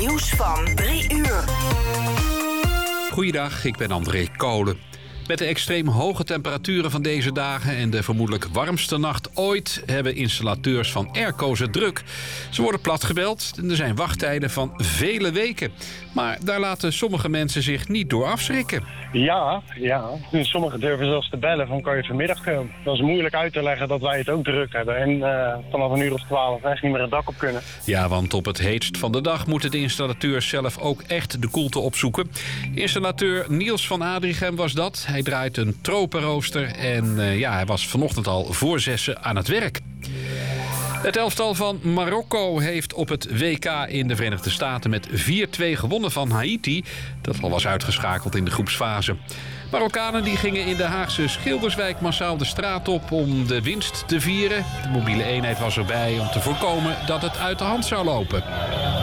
Nieuws van 3 uur. Goeiedag, ik ben André Kolen. Met de extreem hoge temperaturen van deze dagen en de vermoedelijk warmste nacht ooit hebben installateurs van airco's het druk. Ze worden platgebeld en er zijn wachttijden van vele weken. Maar daar laten sommige mensen zich niet door afschrikken. Ja. Sommigen durven zelfs te bellen van kan je vanmiddag komen. Dat is moeilijk uit te leggen dat wij het ook druk hebben. En vanaf een uur of 12 echt niet meer het dak op kunnen. Ja, want op het heetst van de dag moeten de installateurs zelf ook echt de koelte opzoeken. Installateur Niels van Adrichem was dat. Hij draait een tropenrooster en hij was vanochtend al voor 6 aan het werk. Het elftal van Marokko heeft op het WK in de Verenigde Staten met 4-2 gewonnen van Haiti, dat al was uitgeschakeld in de groepsfase. Marokkanen die gingen in de Haagse Schilderswijk massaal de straat op om de winst te vieren. De mobiele eenheid was erbij om te voorkomen dat het uit de hand zou lopen.